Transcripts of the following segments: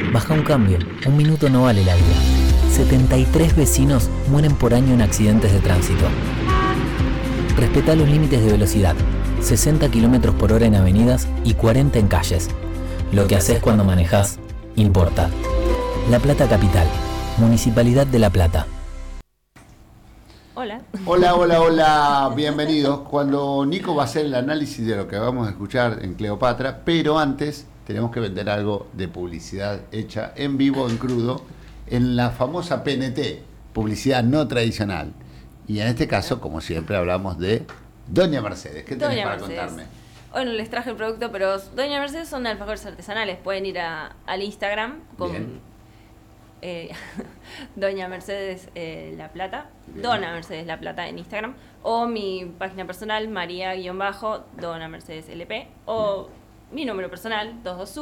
Baja un cambio, un minuto no vale la vida. 73 vecinos mueren por año en accidentes de tránsito. Respetá los límites de velocidad, 60 km por hora en avenidas y 40 en calles. Lo que haces cuando manejás importa. La Plata Capital, Municipalidad de La Plata. Hola. Hola, bienvenidos. Cuando Nico va a hacer el análisis de lo que vamos a escuchar en Cleopatra, pero antes tenemos que vender algo de publicidad hecha en vivo, en crudo, en la famosa PNT, publicidad no tradicional. Y en este caso, como siempre, hablamos de Doña Mercedes. ¿Qué tenés para contarme? Hoy no les traje el producto, pero Doña Mercedes son alfajores artesanales. Pueden ir al Instagram con Doña Mercedes La Plata, bien. Dona Mercedes La Plata en Instagram, o mi página personal, María-Dona Mercedes LP, o mi número personal,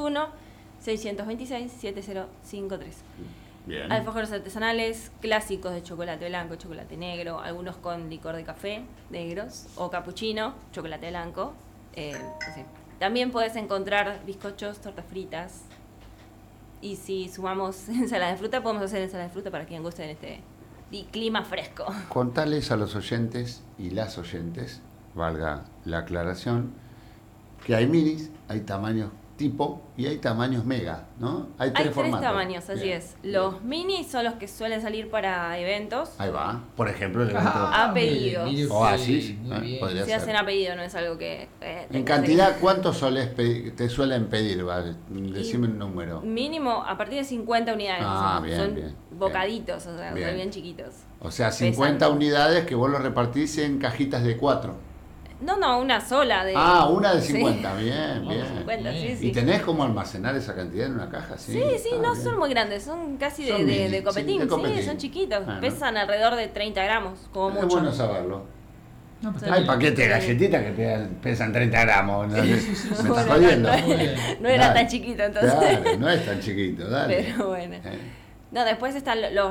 221-626-7053. Bien. Alfajores artesanales, clásicos de chocolate blanco, chocolate negro, algunos con licor de café, negros, o capuchino, chocolate blanco. Sí. También puedes encontrar bizcochos, tortas fritas. Y si sumamos ensalada de fruta, podemos hacer ensalada de fruta para quien guste en este clima fresco. Contales a los oyentes y las oyentes, valga la aclaración, que hay minis, hay tamaños tipo y hay tamaños mega, ¿no? Hay tres tamaños, así es. Los minis son los que suelen salir para eventos. Ahí va. Por ejemplo, el evento a pedidos. Oasis. Se hacen a pedido, no es algo que... en cantidad, ¿cuántos te suelen pedir? Vale, decime un número. Mínimo, a partir de 50 unidades. Son bocaditos, o sea, bien chiquitos. O sea, 50 pesan. Unidades que vos los repartís en cajitas de 4. No, una sola. Una de 50, sí. Bien. 50, sí. ¿Y tenés cómo almacenar esa cantidad en una caja? Sí, no bien. Son muy grandes, son casi de copetín, sí, son chiquitos, pesan alrededor de 30 gramos, como mucho. Es bueno saberlo. Hay paquetes de galletitas que pesan 30 gramos, ¿no? Me estás jodiendo. No era tan chiquito entonces. Claro, no es tan chiquito, dale. Pero bueno. No, después están los